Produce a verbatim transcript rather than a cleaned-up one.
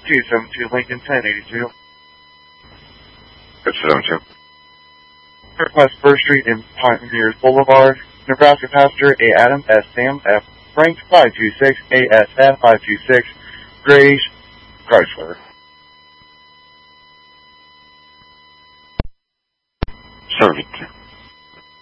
two seven two Lincoln ten eighty-two. Good seven two. Request First Street in Pioneers Boulevard, Nebraska passenger A. Adam S. Sam F. Frank five two six A S F five two six Grace Chrysler. seven two.